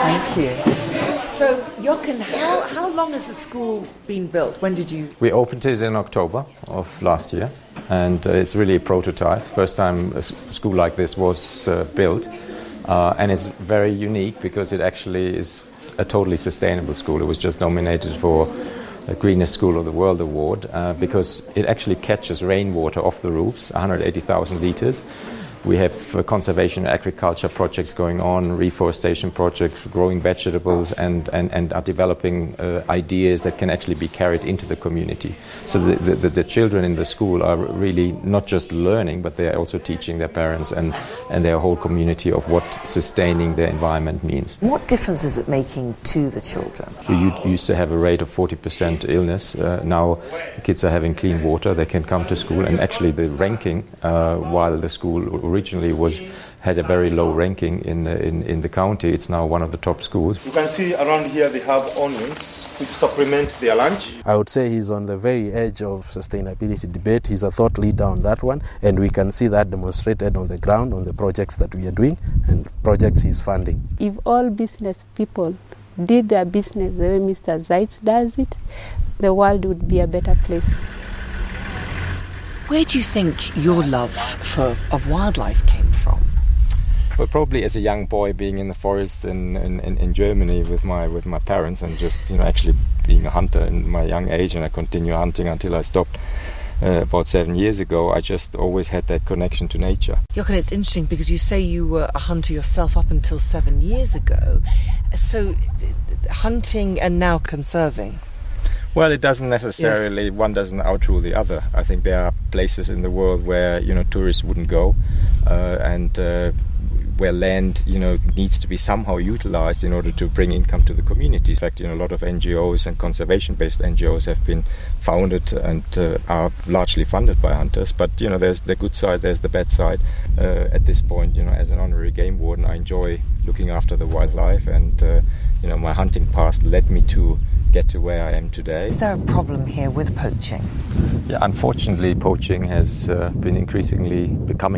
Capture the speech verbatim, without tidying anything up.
Thank you. So, Jochen, how, how long has the school been built? When did you... We opened it in October of last year, and uh, it's really a prototype. First time a school like this was uh, built, uh, and it's very unique because it actually is a totally sustainable school. It was just nominated for the Greenest School of the World award uh, because it actually catches rainwater off the roofs, one hundred eighty thousand litres. We have uh, conservation agriculture projects going on, reforestation projects, growing vegetables, and, and, and are developing uh, ideas that can actually be carried into the community. So the, the, the children in the school are really not just learning, but they are also teaching their parents and, and their whole community of what sustaining their environment means. What difference is it making to the children? We used to have a rate of forty percent illness. Uh, now the kids are having clean water, they can come to school, and actually the ranking, uh, while the school originally was had a very low ranking in, the, in in the county. It's now one of the top schools. You can see around here they have onions which supplement their lunch. I would say he's on the very edge of sustainability debate. He's a thought leader on that one, and we can see that demonstrated on the ground on the projects that we are doing and projects he's funding. If all business people did their business the way Mister Zeitz does it, the world would be a better place. Where do you think your love for of wildlife came from? Well, probably as a young boy, being in the forests in, in, in Germany with my with my parents, and just you know actually being a hunter in my young age, and I continue hunting until I stopped uh, about seven years ago. I just always had that connection to nature. Jochen, it's interesting because you say you were a hunter yourself up until seven years ago. So, hunting and now conserving. Well, it doesn't necessarily, yes. One doesn't outrule the other. I think there are places in the world where, you know, tourists wouldn't go, uh, and uh, where land, you know, needs to be somehow utilized in order to bring income to the community. In fact, you know, a lot of N G Os and conservation-based N G Os have been founded and uh, are largely funded by hunters. But, you know, there's the good side, there's the bad side. Uh, at this point, you know, as an honorary game warden, I enjoy looking after the wildlife, and, uh, you know, my hunting past led me to get to where I am today. Is there a problem here with poaching? Yeah, unfortunately, poaching has uh, been increasingly becoming